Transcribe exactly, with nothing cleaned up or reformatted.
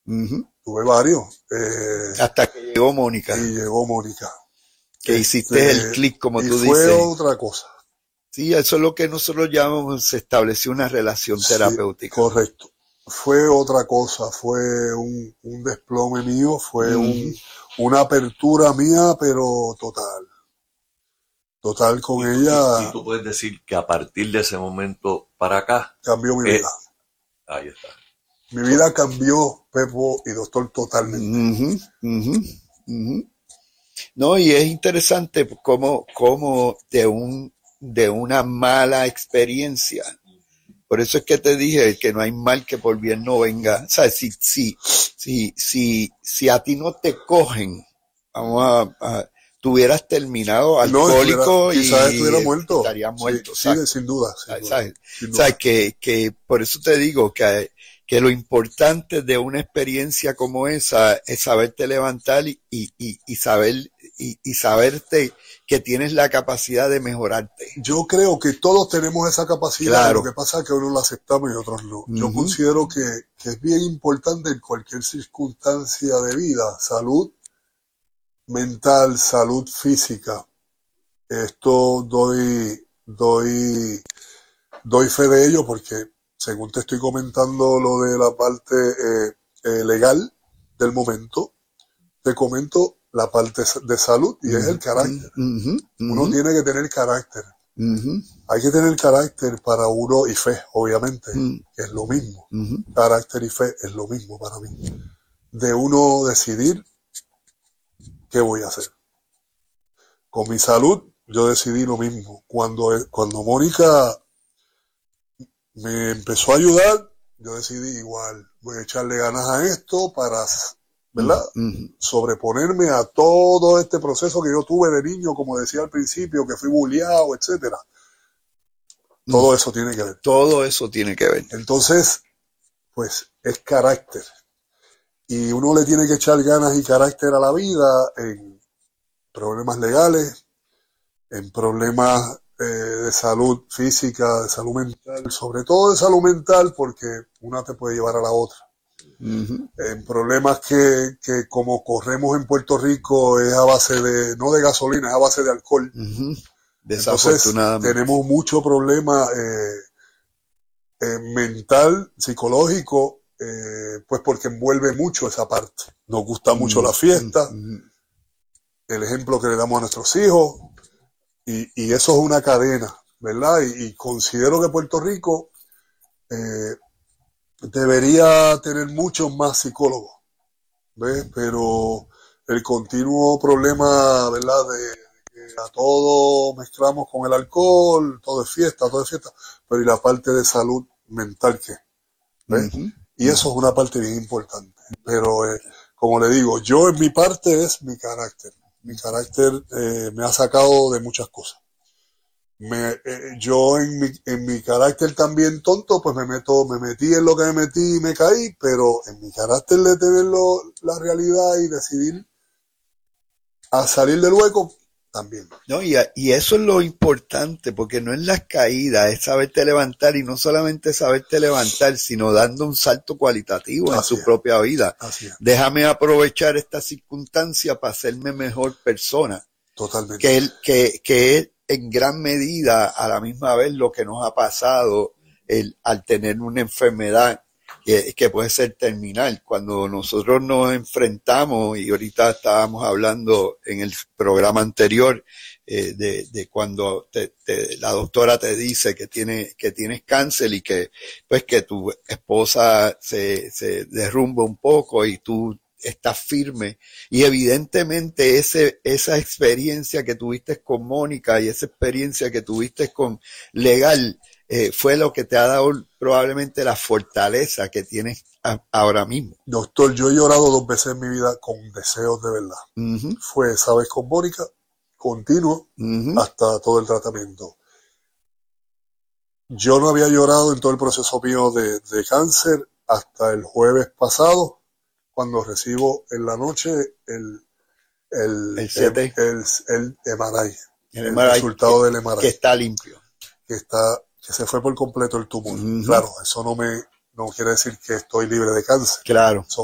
Uh-huh. Tuve varios. Eh, Hasta que llegó Mónica. Y llegó Mónica. Que hiciste este, el clic, como tú y fue dices. otra cosa. Sí, eso es lo que nosotros llamamos, se estableció una relación Sí, terapéutica. Correcto. Fue otra cosa, fue un, un desplome mío, fue uh-huh. un, una apertura mía, pero total. Total con y, ella. Y, y tú puedes decir que a partir de ese momento para acá. Cambió mi eh, vida. Ahí está. Mi vida cambió, Pepo y Doctor, totalmente. Uh-huh, uh-huh, uh-huh. No, y es interesante cómo, cómo de, un, de una mala experiencia. Por eso es que te dije que no hay mal que por bien no venga. O sea, si, si, si, si, si a ti no te cogen, vamos a, a tú hubieras terminado alcohólico no, estuviera, quizás y estuviera muerto. estarías muerto. Sí, sí, sin duda. Sin duda, ¿sabes? sin duda. O sea, que, que por eso te digo que, que lo importante de una experiencia como esa es saberte levantar y, y, y saber y, y saberte que tienes la capacidad de mejorarte. Yo creo que todos tenemos esa capacidad, claro. Lo que pasa es que unos la aceptamos y otros no. Uh-huh. Yo considero que, que es bien importante en cualquier circunstancia de vida, salud mental, salud física. Esto doy, doy, doy fe de ello porque según te estoy comentando lo de la parte eh, eh, legal del momento, te comento la parte de salud y uh-huh. es el carácter. Uh-huh. Uh-huh. Uno tiene que tener carácter. Uh-huh. Hay que tener carácter para uno y fe, obviamente, uh-huh. que es lo mismo. Uh-huh. Carácter y fe es lo mismo para mí. De uno decidir qué voy a hacer. Con mi salud, yo decidí lo mismo. Cuando, cuando Mónica me empezó a ayudar, yo decidí igual, voy a echarle ganas a esto para, ¿verdad? Uh-huh. Sobreponerme a todo este proceso que yo tuve de niño, como decía al principio, que fui bulleado, etcétera. Todo uh-huh. eso tiene que ver. Todo eso tiene que ver. Entonces, pues, es carácter. Y uno le tiene que echar ganas y carácter a la vida en problemas legales, en problemas eh, de salud física, de salud mental, sobre todo de salud mental, porque una te puede llevar a la otra. Uh-huh. En problemas que, que como corremos en Puerto Rico es a base de, no de gasolina, es a base de alcohol. Uh-huh. Entonces tenemos mucho problema eh, eh, mental, psicológico, eh, pues porque envuelve mucho esa parte. Nos gusta uh-huh. mucho la fiesta, uh-huh. el ejemplo que le damos a nuestros hijos, y, y eso es una cadena, ¿verdad? Y, y considero que Puerto Rico eh, debería tener muchos más psicólogos, ¿ves? Pero el continuo problema, ¿verdad? De que a todo mezclamos con el alcohol, todo es fiesta, todo es fiesta, pero y la parte de salud mental, ¿qué? ¿Ves? Uh-huh. Y eso es una parte bien importante. Pero, eh, como le digo, yo en mi parte es mi carácter. Mi carácter eh, me ha sacado de muchas cosas. Me, eh, yo en mi, en mi carácter también tonto, pues me meto, me metí en lo que me metí y me caí, pero en mi carácter de tenerlo, la realidad y decidir a salir del hueco, también. No, y, y eso es lo importante, porque no es las caídas, es saberte levantar, y no solamente saberte levantar, sino dando un salto cualitativo Así en tu es. propia vida. Así es. Déjame aprovechar esta circunstancia para hacerme mejor persona. Totalmente. Que, que, que es en gran medida a la misma vez lo que nos ha pasado el, al tener una enfermedad que, que puede ser terminal. Cuando nosotros nos enfrentamos, y ahorita estábamos hablando en el programa anterior eh, de, de cuando te, te, la doctora te dice que, tiene, que tienes cáncer y que pues que tu esposa se, se derrumba un poco y tú estás firme, y evidentemente ese, esa experiencia que tuviste con Mónica y esa experiencia que tuviste con Legal eh, fue lo que te ha dado probablemente la fortaleza que tienes a, ahora mismo. Doctor, yo he llorado dos veces en mi vida con deseos de verdad. Uh-huh. Fue esa vez con Mónica, continuo, uh-huh. hasta todo el tratamiento. Yo no había llorado en todo el proceso mío de, de cáncer hasta el jueves pasado, cuando recibo en la noche el el el, el, el, el M R I, el, el resultado que, del M R I. Que está limpio. Que está, que se fue por completo el tumor. Uh-huh. Claro, eso no me, no quiere decir que estoy libre de cáncer. Claro. Son